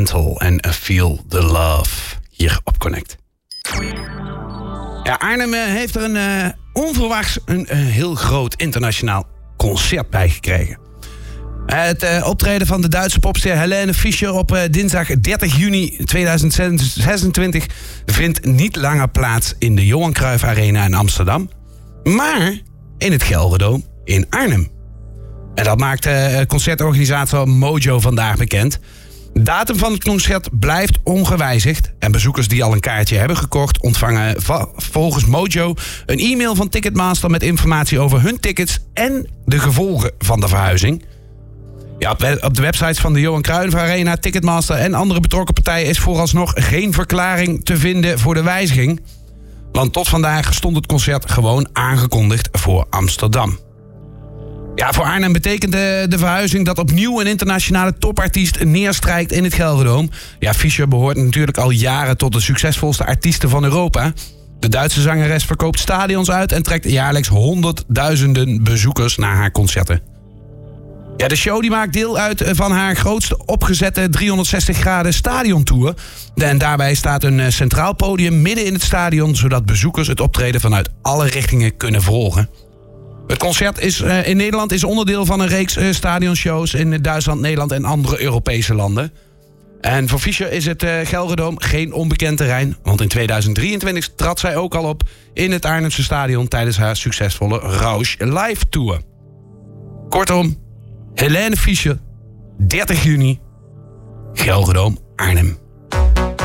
Instrumental en Feel the Love hier op Connect. Ja, Arnhem heeft er onverwachts een heel groot internationaal concert bij gekregen. Het optreden van de Duitse popster Helene Fischer op dinsdag 30 juni 2026 vindt niet langer plaats in de Johan Cruijff Arena in Amsterdam, maar in het Gelredome in Arnhem. En dat maakt concertorganisator Mojo vandaag bekend. De datum van het concert blijft ongewijzigd. En bezoekers die al een kaartje hebben gekocht ontvangen volgens Mojo een e-mail van Ticketmaster met informatie over hun tickets en de gevolgen van de verhuizing. Ja, op de websites van de Johan Cruijff Arena, Ticketmaster en andere betrokken partijen is vooralsnog geen verklaring te vinden voor de wijziging. Want tot vandaag stond het concert gewoon aangekondigd voor Amsterdam. Ja, voor Arnhem betekent de verhuizing dat opnieuw een internationale topartiest neerstrijkt in het Gelredome. Ja, Fischer behoort natuurlijk al jaren tot de succesvolste artiesten van Europa. De Duitse zangeres verkoopt stadions uit en trekt jaarlijks honderdduizenden bezoekers naar haar concerten. Ja, de show die maakt deel uit van haar grootste opgezette 360 graden stadiontour. En daarbij staat een centraal podium midden in het stadion, zodat bezoekers het optreden vanuit alle richtingen kunnen volgen. Het concert in Nederland is onderdeel van een reeks stadionshows in Duitsland, Nederland en andere Europese landen. En voor Fischer is het Gelredome geen onbekend terrein, want in 2023 trad zij ook al op in het Arnhemse stadion tijdens haar succesvolle Rausch Live Tour. Kortom, Helene Fischer, 30 juni, Gelredome, Arnhem.